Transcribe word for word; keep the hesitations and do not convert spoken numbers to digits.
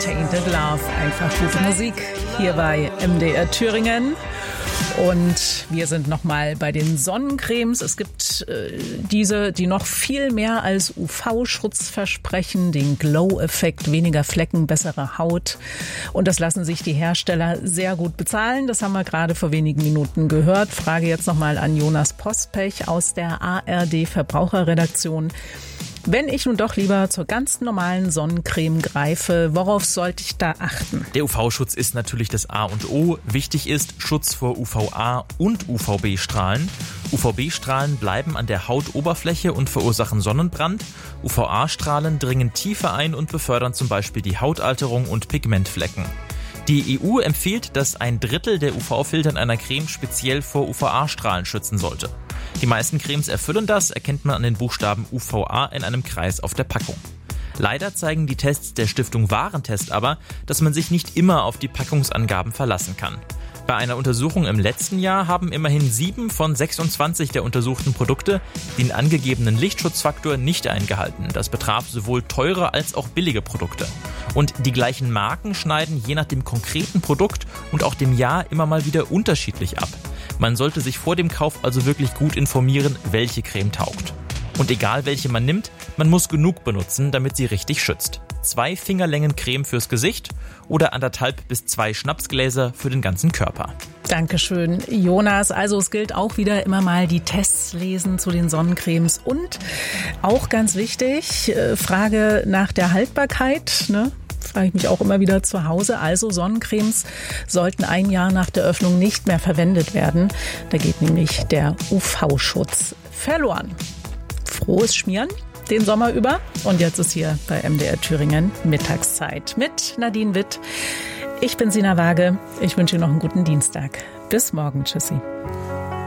Tainted Love. Einfach gute Musik hier bei M D R Thüringen. Und wir sind nochmal bei den Sonnencremes. Es gibt äh, diese, die noch viel mehr als U V-Schutz versprechen, den Glow-Effekt, weniger Flecken, bessere Haut. Und das lassen sich die Hersteller sehr gut bezahlen. Das haben wir gerade vor wenigen Minuten gehört. Frage jetzt nochmal an Jonas Pospech aus der A R D-Verbraucherredaktion. Wenn ich nun doch lieber zur ganz normalen Sonnencreme greife, worauf sollte ich da achten? Der U V-Schutz ist natürlich das A und O. Wichtig ist Schutz vor U V A und U V B-Strahlen. U V B-Strahlen bleiben an der Hautoberfläche und verursachen Sonnenbrand. U V A-Strahlen dringen tiefer ein und befördern zum Beispiel die Hautalterung und Pigmentflecken. Die E U empfiehlt, dass ein Drittel der U V-Filter in einer Creme speziell vor U V A-Strahlen schützen sollte. Die meisten Cremes erfüllen das, erkennt man an den Buchstaben U V A in einem Kreis auf der Packung. Leider zeigen die Tests der Stiftung Warentest aber, dass man sich nicht immer auf die Packungsangaben verlassen kann. Bei einer Untersuchung im letzten Jahr haben immerhin sieben von sechsundzwanzig der untersuchten Produkte den angegebenen Lichtschutzfaktor nicht eingehalten. Das betraf sowohl teure als auch billige Produkte. Und die gleichen Marken schneiden je nach dem konkreten Produkt und auch dem Jahr immer mal wieder unterschiedlich ab. Man sollte sich vor dem Kauf also wirklich gut informieren, welche Creme taugt. Und egal welche man nimmt, man muss genug benutzen, damit sie richtig schützt. Zwei Fingerlängen Creme fürs Gesicht oder anderthalb bis zwei Schnapsgläser für den ganzen Körper. Dankeschön, Jonas. Also es gilt auch wieder immer mal die Tests lesen zu den Sonnencremes. Und auch ganz wichtig, Frage nach der Haltbarkeit, ne? Frage ich mich auch immer wieder zu Hause. Also Sonnencremes sollten ein Jahr nach der Öffnung nicht mehr verwendet werden. Da geht nämlich der U V-Schutz verloren. Frohes Schmieren den Sommer über. Und jetzt ist hier bei M D R Thüringen Mittagszeit mit Nadine Witt. Ich bin Sina Waage. Ich wünsche Ihnen noch einen guten Dienstag. Bis morgen. Tschüssi.